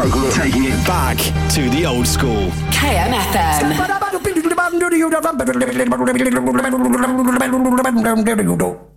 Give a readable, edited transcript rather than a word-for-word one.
Taking it back to the old school. KMFM.